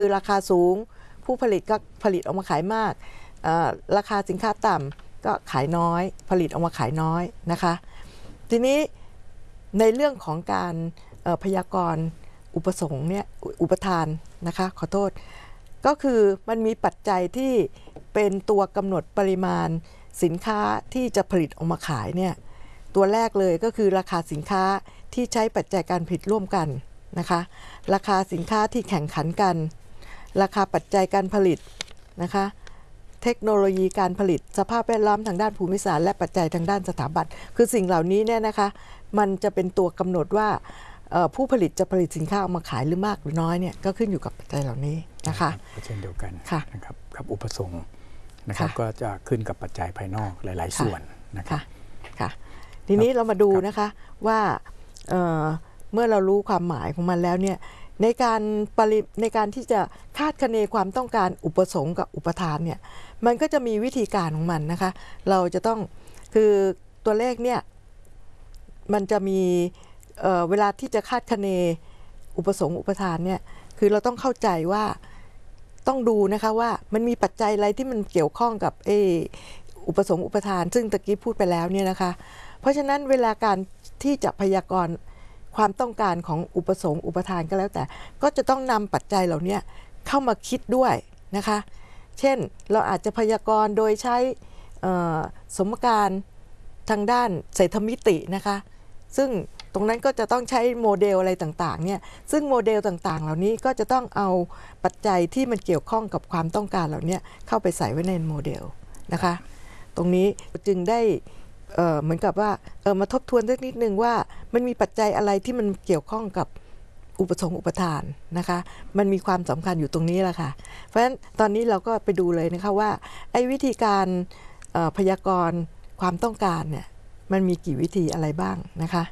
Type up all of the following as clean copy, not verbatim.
คือราคาสูงผู้ผลิตก็ผลิตออกมาขายมากราคาสินค้าต่ำก็ขายน้อยผลิตออกมาขายน้อยนะคะทีนี้ในเรื่องของการพยากรณ์อุปสงค์เนี่ยอุปทานนะคะขอโทษก็คือมันมีปัจจัยที่เป็นตัวกำหนดปริมาณสินค้าที่จะผลิตออกมาขายเนี่ยตัวแรกเลยก็คือราคาสินค้าที่ใช้ปัจจัยการผลิตร่วมกันนะคะราคาสินค้าที่แข่งขันกันราคาปัจจัยการผลิตนะคะเทคโนโลยีการผลิตสภาพแวดล้อมทางด้านภูมิศาสตร์และปัจจัยทางด้านสถาบันคือสิ่งเหล่านี้เนี่ยนะคะมันจะเป็นตัวกำหนดว่าผู้ผลิตจะผลิตสินค้าออกมาขายหรือมากหรือน้อยเนี่ยก็ขึ้นอยู่กับปัจจัยเหล่านี้นะคะเช่นเดียวกันนะครับกับอุปสงค์นะครับก็จะขึ้นกับปัจจัยภายนอกหลายๆส่วนนะครับค่ะทีนี้เรามาดูนะคะว่าเมื่อเรารู้ความหมายของมันแล้วเนี่ยในการที่จะคาดคะเนความต้องการอุปสงค์กับอุปทานเนี่ยมันก็จะมีวิธีการของมันนะคะเราจะต้องคือตัวเลขเนี่ยมันจะมีเวลาที่จะคาดคะเนอุปสงค์อุปทานเนี่ยคือเราต้องเข้าใจว่าต้องดูนะคะว่ามันมีปัจจัยอะไรที่มันเกี่ยวข้องกับอุปสงค์อุปทานซึ่งตะกี้พูดไปแล้วเนี่ยนะคะเพราะฉะนั้นเวลาการที่จะพยากรณ์ความต้องการของอุปสงค์อุปทานก็แล้วแต่ก็จะต้องนำปัจจัยเหล่านี้เข้ามาคิดด้วยนะคะเช่นเราอาจจะพยากรณ์โดยใช้สมการทางด้านเศรษฐมิตินะคะซึ่งตรงนั้นก็จะต้องใช้โมเดลอะไรต่างๆเนี่ยซึ่งโมเดลต่างๆเหล่านี้ก็จะต้องเอาปัจจัยที่มันเกี่ยวข้องกับความต้องการเหล่านี้เข้าไปใส่ไว้ในโมเดลนะคะตรงนี้จึงได้เหมือนกับว่ามาทบทวนสักนิดนึงว่ามันมีปัจจัยอะไรที่มันเกี่ยวข้องกับอุปสงค์อุปทานนะคะมันมีความสำคัญอยู่ตรงนี้แหละค่ะเพราะฉะนั้นตอนนี้เราก็ไปดูเลยนะคะว่าไอ้วิธีการพยากรณ์ความต้องการเนี่ยมันมีกี่วิธีอะไรบ้างนะคะ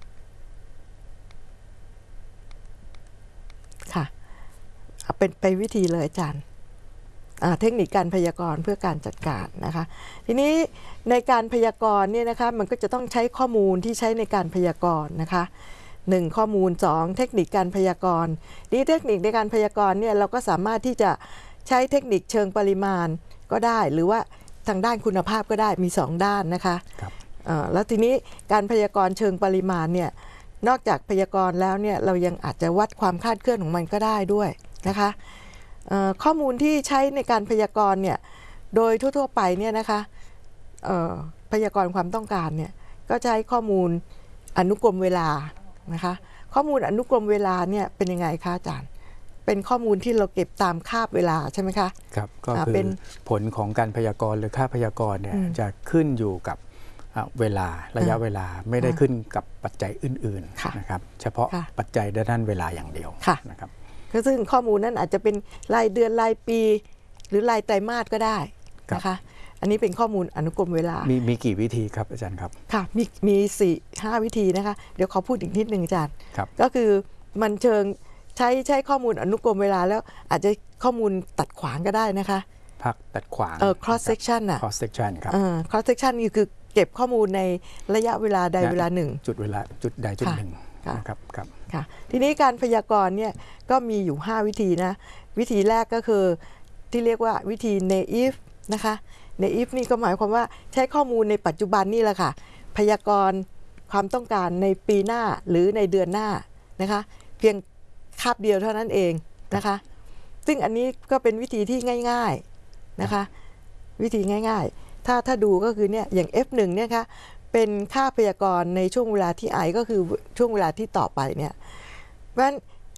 ค่ะเป็นไปวิธีเลยอาจารย์เทคนิคการพยากรณ์เพื่อการจัดการนะคะทีนี้ในการพยากรณ์เนี่ยนะคะมันก็จะต้องใช้ข้อมูลที่ใช้ในการพยากรณ์นะคะ1ข้อมูล2เทคนิคการพยากรณ์นี่เทคนิคในการพยากรณ์เนี่ยเราก็สามารถที่จะใช้เทคนิคเชิงปริมาณก็ได้หรือว่าทางด้านคุณภาพก็ได้มี2ด้านนะคะแล้วทีนี้การพยากรณ์เชิงปริมาณเนี่ยนอกจากพยากรณ์แล้วเนี่ยเรายังอาจจะวัดความคลาดเคลื่อนของมันก็ได้ด้วยนะคะข้อมูลที่ใช้ในการพยากรณ์เนี่ยโดยทั่วๆไปเนี่ยนะคะพยากรณ์ความต้องการเนี่ยก็ใช้ข้อมูลอนุกรมเวลานะคะข้อมูลอนุกรมเวลาเนี่ยเป็นยังไงคะอาจารย์เป็นข้อมูลที่เราเก็บตามคาบเวลาใช่ไหมคะครับก็คือผลของการพยากรณ์หรือค่าพยากรณ์เนี่ยจะขึ้นอยู่กับเวลาระยะเวลาไม่ได้ขึ้นกับปัจจัยอื่นๆนะครับเฉพาะปัจจัยด้านเวลาอย่างเดียวนะครับซึ่งข้อมูลนั้นอาจจะเป็นรายเดือนรายปีหรือรายไตรมาสก็ได้นะคะอันนี้เป็นข้อมูลอนุกรมเวลามีกี่วิธีครับอาจารย์ครับค่ะมี4-5 วิธีนะคะเดี๋ยวขอพูดอีกนิดนึงอาจารย์ก็คือมันเชิงใช้ข้อมูลอนุกรมเวลาแล้วอาจจะข้อมูลตัดขวางก็ได้นะคะพักตัดขวาง cross section น่ะ cross section ครับ cross section นี่คือเก็บข้อมูลในระยะเวลาใดเวลาหนึ่งจุดใดจุดหนึ่งนะครับค่ะทีนี้การพยากรณ์เนี่ยก็มีอยู่5วิธีนะวิธีแรกก็คือที่เรียกว่าวิธี naive นะคะ naive นี่ก็หมายความว่าใช้ข้อมูลในปัจจุบันนี่แหละค่ะพยากรณ์ความต้องการในปีหน้าหรือในเดือนหน้านะคะเพียงคาบเดียวเท่านั้นเองนะคะซึ่งอันนี้ก็เป็นวิธีที่ง่ายๆนะคะวิธีง่ายๆถ้าดูก็คือเนี่ยอย่าง F1 เนี่ยค่ะเป็นค่าพยากรณ์ในช่วงเวลาที่ i ก็คือช่วงเวลาที่ต่อไปเนี่ยเพราะฉะนั้น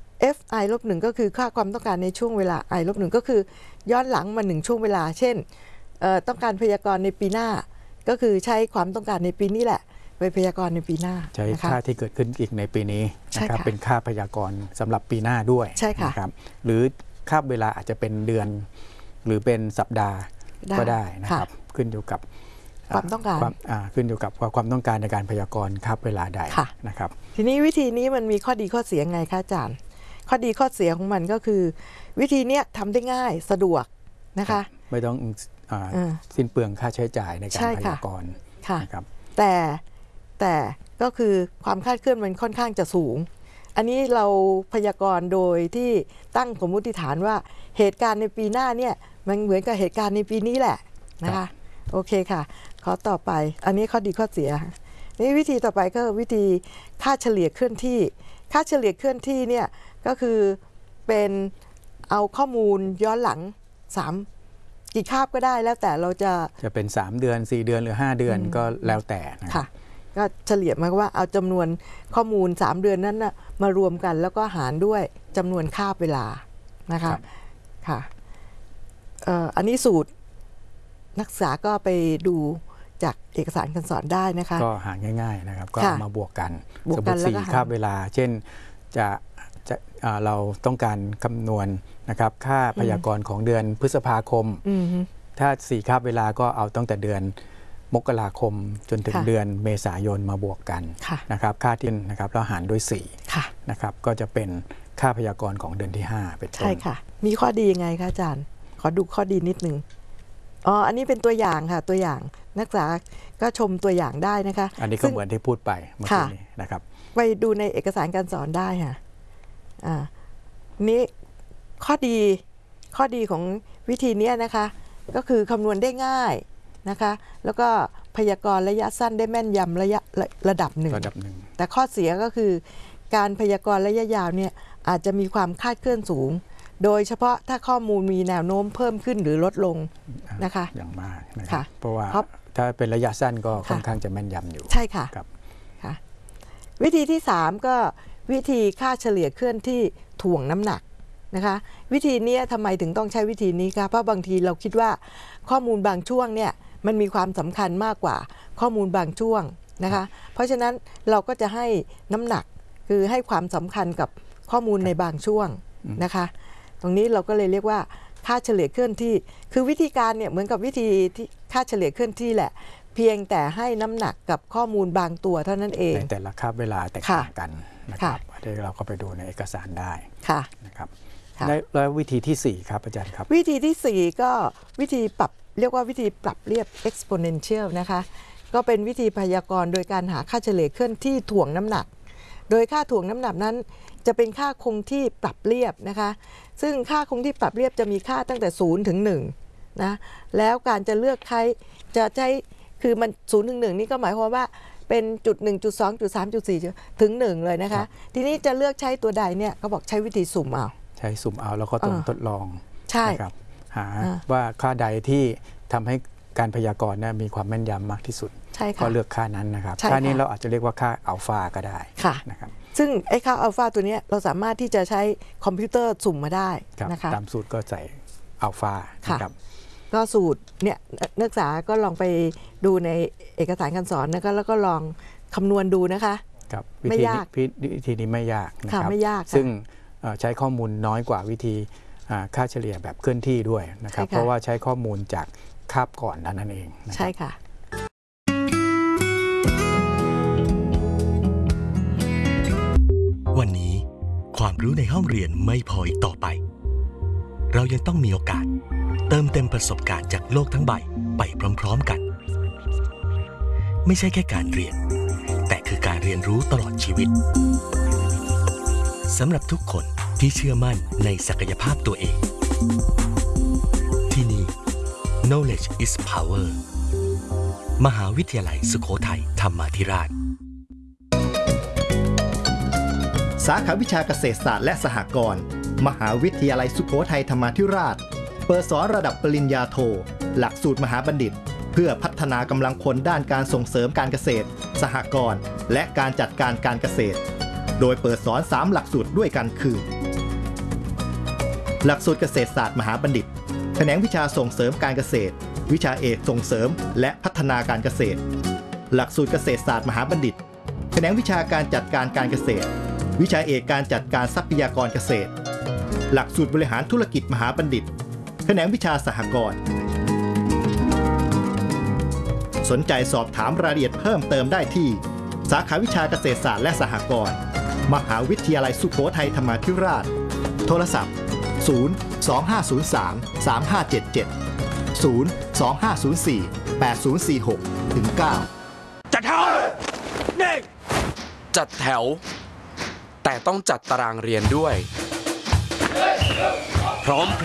fi-1 ก็คือค่าความต้องการในช่วงเวลา i-1 ก็คือย้อนหลังมา1ช่วงเวลาเช่นต้องการพยากรณ์ในปีหน้าก็คือใช้ความต้องการในปีนี้แหละไปพยากรณ์ในปีหน้าใช้ค่าที่เกิดขึ้นอีกในปีนี้นะครับเป็นค่าพยากรณ์สำหรับปีหน้าด้วยนะครับหรือค่าเวลาอาจจะเป็นเดือนหรือเป็นสัปดาห์ก็ได้นะครับขึ้นอยู่กับความต้องการขึ้นอยู่กับความต้องการในการพยากรณ์ครับเวลาใดนะครับทีนี้วิธีนี้มันมีข้อดีข้อเสียไงคะอาจารย์ข้อดีข้อเสียของมันก็คือวิธีนี้ทำได้ง่ายสะดวกนะคะไม่ต้องสิ้นเปลืองค่าใช้จ่ายในการพยากรณ์นะครับแต่ก็คือความคลาดเคลื่อนมันค่อนข้างจะสูงอันนี้เราพยากรณ์โดยที่ตั้งสมมุติฐานว่าเหตุการณ์ในปีหน้าเนี่ยมันเหมือนกับเหตุการณ์ในปีนี้แหละนะคะโอเคค่ะข้อต่อไปอันนี้ข้อดีข้อเสียนี่วิธีต่อไปก็วิธีค่าเฉลี่ยเคลื่อนที่ค่าเฉลี่ยเคลื่อนที่เนี่ยก็คือเป็นเอาข้อมูลย้อนหลัง3กี่คาบก็ได้แล้วแต่เราจะเป็น3 เดือน4 เดือนหรือ5 เดือนก็แล้วแต่ค่ะก็เฉลี่ยมาว่าเอาจำนวนข้อมูล3 เดือนนั้นนะมารวมกันแล้วก็หารด้วยจำนวนคาบเวลานะคะค่ะอันนี้สูตรนักศึกษาก็ไปดูจากเอกสารการสอนได้นะคะก็หาง่ายๆนะครับก็เอามาบวกกันสมมติ4 คาบเวลาเช่นเราต้องการคำนวณนะครับค่าพยากรณ์ของเดือนพฤษภาคมถ้า4 คาบเวลาก็เอาตั้งแต่เดือนมกราคมจนถึงเดือนเมษายนมาบวกกันนะครับค่าที่นะครับแล้วหารด้วย4นะครับก็จะเป็นค่าพยากรณ์ของเดือนที่5เป็นต้นใช่ค่ะมีข้อดียังไงคะอาจารย์ขอดูข้อดีนิดนึงอันนี้เป็นตัวอย่างค่ะตัวอย่างนักศึกษาก็ชมตัวอย่างได้นะคะอันนี้ก็เหมือนที่พูดไปเมื่อกี้นี้นะครับไปดูในเอกสารการสอนได้ค่ะนี้ข้อดีของวิธีนี้นะคะก็คือคำนวณได้ง่ายนะคะแล้วก็พยากรณ์ระยะสั้นได้แม่นยำระดับหนึ่งแต่ข้อเสียก็คือการพยากรณ์ระยะยาวเนี่ยอาจจะมีความคลาดเคลื่อนสูงโดยเฉพาะถ้าข้อมูลมีแนวโน้มเพิ่มขึ้นหรือลดลงนะคะอย่างมากนะครับเพราะว่าถ้าเป็นระยะสั้นก็ค่อนข้างจะแม่นยำอยู่ใช่ค่ะค่ะวิธีที่3ก็วิธีค่าเฉลี่ยเคลื่อนที่ถ่วงน้ำหนักนะคะวิธีนี้ทำไมถึงต้องใช้วิธีนี้คะเพราะบางทีเราคิดว่าข้อมูลบางช่วงเนี่ยมันมีความสำคัญมากกว่าข้อมูลบางช่วงนะคะเพราะฉะนั้นเราก็จะให้น้ำหนักคือให้ความสำคัญกับข้อมูลในบางช่วงนะคะตรงนี้เราก็เลยเรียกว่าค่าเฉลี่ยเคลื่อนที่คือวิธีการเนี่ยเหมือนกับวิธีที่ค่าเฉลี่ยเคลื่อนที่แหละเพียงแต่ให้น้ำหนักกับข้อมูลบางตัวเท่านั้นเองในแต่ละคาบเวลาแตกต่างกันนะครับอันนี้เราก็ไปดูในเอกสารได้นะครับแล้ววิธีที่4ครับอาจารย์ครับวิธีที่4ก็วิธีปรับเรียกว่าวิธีปรับเรียบ exponential นะคะก็เป็นวิธีพยากรณ์โดยการหาค่าเฉลี่ยเคลื่อนที่ถ่วงน้ำหนักโดยค่าถ่วงน้ำหนักนั้นจะเป็นค่าคงที่ปรับเรียบนะคะซึ่งค่าคงที่ปรับเรียบจะมีค่าตั้งแต่0 ถึง 1นะแล้วการจะเลือกจะใช้คือมัน0 ถึง 1นี่ก็หมายความว่าเป็นจุด1จุด2จุด3จุด4ถึง1เลยนะคะทีนี้จะเลือกใช้ตัวใดเนี่ยเขาบอกใช้วิธีสุ่มเอาใช้สุ่มเอาแล้วก็ต้องทดลองนะครับหาว่าค่าใดที่ทำให้การพยากรณ์มีความแม่นยำมากที่สุดก็เลือกค่านั้นนะครับค่านี้เราอาจจะเรียกว่าค่าอัลฟาก็ได้นะครับซึ่งไอ้ค่าอัลฟาตัวนี้เราสามารถที่จะใช้คอมพิวเตอร์สุ่มมาได้นะคะตามสูตรก็ใส่อัลฟาครับก็สูตรเนี่ยนักศึกษาก็ลองไปดูในเอกสารการสอนนะคะแล้วก็ลองคำนวณดูนะคะไม่ยากวิธีนี้ไม่ยากนะครับไม่ยากซึ่งใช้ข้อมูลน้อยกว่าวิธีค่าเฉลี่ยแบบเคลื่อนที่ด้วยนะครับเพราะว่าใช้ข้อมูลจากคาบก่อนเท่านั้นเองใช่ค่ะวันนี้ความรู้ในห้องเรียนไม่พออีกต่อไปเรายังต้องมีโอกาสเติมเต็มประสบการณ์จากโลกทั้งใบไปพร้อมๆกันไม่ใช่แค่การเรียนแต่คือการเรียนรู้ตลอดชีวิตสำหรับทุกคนที่เชื่อมั่นในศักยภาพตัวเองที่นี่ Knowledge is Power มหาวิทยาลัยสุโขทัยธรรมาธิราชสาขาวิชาเกษตรศาสตร์และสหกรณ์มหาวิทยาลัยสุโขทัยธรรมาธิราชเปิดสอนระดับปริญญาโทหลักสูตรมหาบัณฑิตเพื่อพัฒนากำลังคนด้านการส่งเสริมการเกษตรสหกรณ์และการจัดการการเกษตรโดยเปิดสอน3หลักสูตรด้วยกันคือหลักสูตรเกษตรศาสตร์มหาบัณฑิตแขนงวิชาส่งเสริมการเกษตรวิชาเอกส่งเสริมและพัฒนาการเกษตรหลักสูตรเกษตรศาสตร์มหาบัณฑิตแขนงวิชาการจัดการการเกษตรวิชาเอกการจัดการทรัพยากรเกษตรหลักสูตรบริหารธุรกิจมหาบัณฑิตแขนงวิชาสหกรณ์สนใจสอบถามรายละเอียดเพิ่มเติมได้ที่สาขาวิชาเกษตรศาสตร์และสหกรณ์มหาวิทยาลัยสุโขทัยธรรมาธิราชโทรศัพท์025033577 025048046-9 จัดแถวนิ่งจัดแถวแตแต่ต้องจัดตารางเรียนด้วยพร้อม